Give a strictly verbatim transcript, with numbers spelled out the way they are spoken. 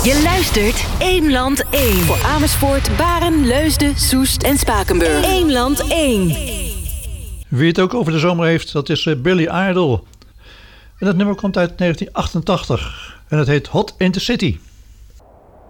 Je luistert Eemland één. Voor Amersfoort, Baren, Leusden, Soest en Spakenburg. Eemland één. Wie het ook over de zomer heeft, dat is Billy Idol. En dat nummer komt uit negentien achtentachtig. En het heet Hot in the City.